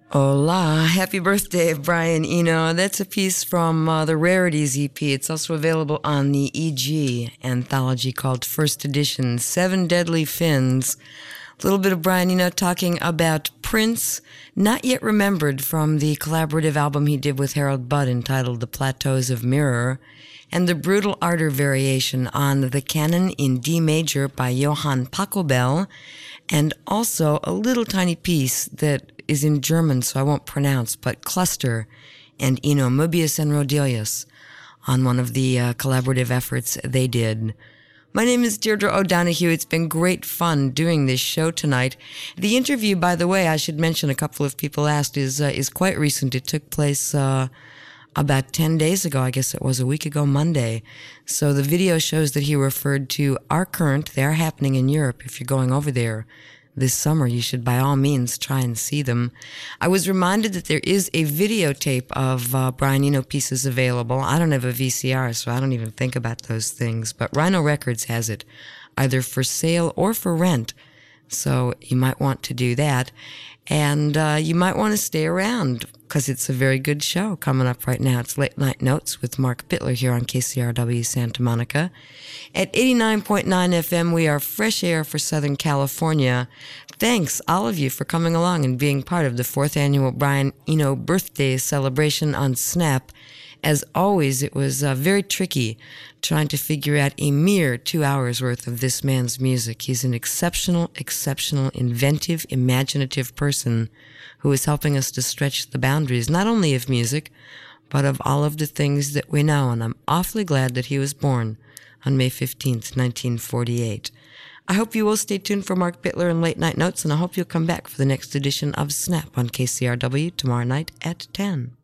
Hola, happy birthday, Brian Eno. That's a piece from the Rarities EP. It's also available on the EG anthology called First Edition, Seven Deadly Fins. A little bit of Brian Eno talking about Prince, Not Yet Remembered, from the collaborative album he did with Harold Budd entitled The Plateaus of Mirror, and the Brutal Ardor variation on the Canon in D major by Johann Pachelbel, and also a little tiny piece that is in German, so I won't pronounce, but Cluster and Eno, Moebius and Rodelius, on one of the collaborative efforts they did. My name is Deirdre O'Donoghue. It's been great fun doing this show tonight. The interview, by the way, I should mention, a couple of people asked, is quite recent. It took place about 10 days ago. I guess it was a week ago Monday. So the video shows that he referred to are current. They are happening in Europe. If you're going over there this summer, you should by all means try and see them. I was reminded that there is a videotape of Brian Eno pieces available. I don't have a VCR, so I don't even think about those things, but Rhino Records has it, either for sale or for rent, so you might want to do that. And you might want to stay around, because it's a very good show coming up right now. It's Late Night Notes with Mark Bittler here on KCRW Santa Monica. At 89.9 FM, we are fresh air for Southern California. Thanks, all of you, for coming along and being part of the 4th annual Brian Eno birthday celebration on Snap. As always, it was very tricky trying to figure out a mere 2 hours worth of this man's music. He's an exceptional, inventive, imaginative person who is helping us to stretch the boundaries, not only of music, but of all of the things that we know. And I'm awfully glad that he was born on May 15th, 1948. I hope you will stay tuned for Mark Bittler and Late Night Notes, and I hope you'll come back for the next edition of Snap on KCRW tomorrow night at 10.